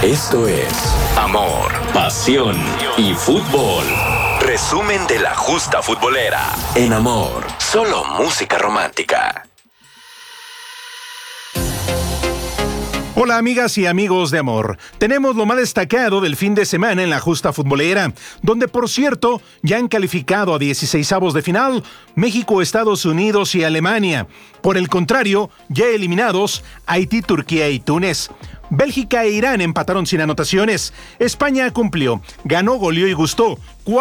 Esto es Amor, Pasión y Fútbol. Resumen de la justa futbolera. En Amor, solo música romántica. Hola amigas y amigos de Amor, tenemos lo más destacado del fin de semana en la justa futbolera, donde por cierto ya han calificado a 16avos de final México, Estados Unidos y Alemania. Por el contrario, ya eliminados Haití, Turquía y Túnez. Bélgica e Irán empataron sin anotaciones. España cumplió, ganó, goleó y gustó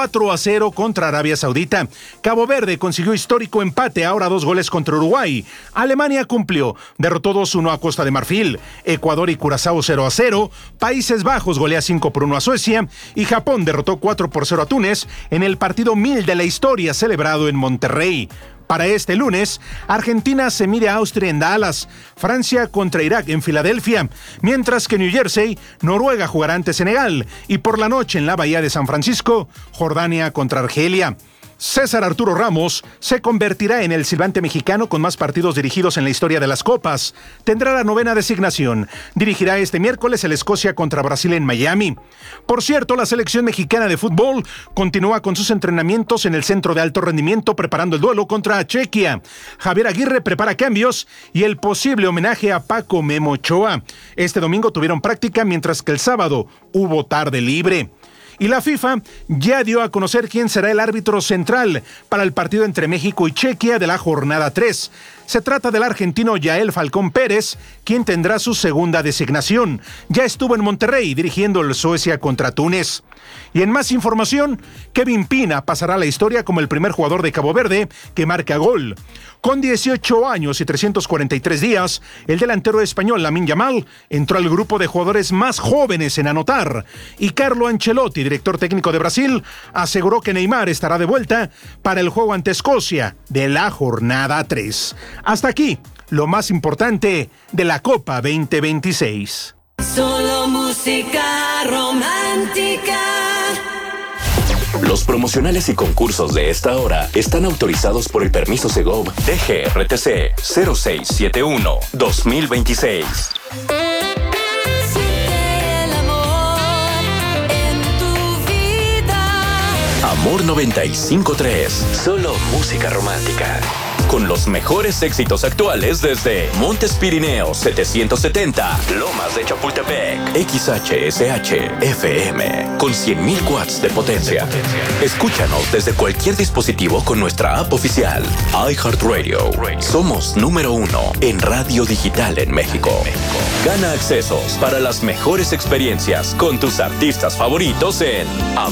4-0 contra Arabia Saudita. Cabo Verde consiguió histórico empate, ahora 2 goles contra Uruguay. Alemania cumplió, derrotó 2-1 a Costa de Marfil. Ecuador y Curazao 0-0. Países Bajos golea 5-1 a Suecia. Y Japón derrotó 4-0 a Túnez en el partido 1000 de la historia celebrado en Monterrey. Para este lunes, Argentina se mide a Austria en Dallas, Francia contra Irak en Filadelfia, mientras que New Jersey, Noruega jugará ante Senegal y por la noche en la Bahía de San Francisco, Jordania contra Argelia. César Arturo Ramos se convertirá en el silbante mexicano con más partidos dirigidos en la historia de las copas. Tendrá la 9ª designación. Dirigirá este miércoles el Escocia contra Brasil en Miami. Por cierto, la selección mexicana de fútbol continúa con sus entrenamientos en el centro de alto rendimiento preparando el duelo contra Chequia. Javier Aguirre prepara cambios y el posible homenaje a Paco Memo Ochoa. Este domingo tuvieron práctica mientras que el sábado hubo tarde libre. Y la FIFA ya dio a conocer quién será el árbitro central para el partido entre México y Chequia de la jornada 3. Se trata del argentino Yael Falcón Pérez, quien tendrá su segunda designación. Ya estuvo en Monterrey dirigiendo el Suecia contra Túnez. Y en más información, Kevin Pina pasará a la historia como el primer jugador de Cabo Verde que marca gol. Con 18 años y 343 días, el delantero español Lamine Yamal entró al grupo de jugadores más jóvenes en anotar. Y Carlo Ancelotti, director técnico de Brasil, aseguró que Neymar estará de vuelta para el juego ante Escocia de la jornada 3. Hasta aquí, lo más importante de la Copa 2026. Solo música romántica. Los promocionales y concursos de esta hora están autorizados por el permiso Segov DGRTC 0671-2026. Amor 95.3, solo música romántica. Con los mejores éxitos actuales desde Montes Pirineos 770, Lomas de Chapultepec, XHSH FM, con 100.000 watts de potencia. Escúchanos desde cualquier dispositivo con nuestra app oficial, iHeartRadio. Somos número 1 en radio digital en México. Gana accesos para las mejores experiencias con tus artistas favoritos en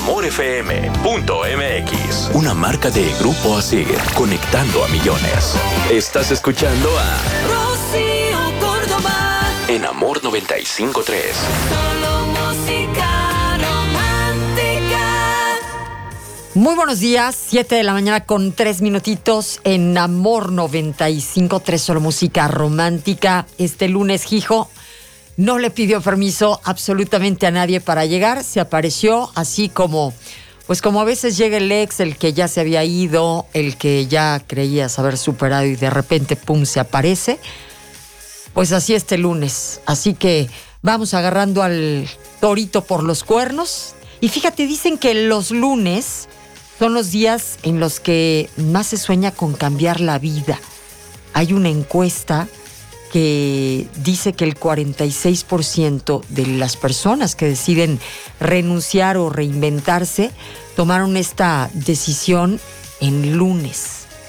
amorfm.mx. Una marca de Grupo Asir, conectando a millones. Estás escuchando a Rocío Córdoba en Amor 95.3. Solo música romántica. Muy buenos días, 7 de la mañana con 3 minutitos en Amor 95.3, solo música romántica. Este lunes, Hijo no le pidió permiso absolutamente a nadie para llegar, se apareció así como... Pues como a veces llega el ex, el que ya se había ido, el que ya creías haber superado y de repente, pum, se aparece. Pues así este lunes. Así que vamos agarrando al torito por los cuernos. Y fíjate, dicen que los lunes son los días en los que más se sueña con cambiar la vida. Hay una encuesta que dice que el 46% de las personas que deciden renunciar o reinventarse tomaron esta decisión en lunes.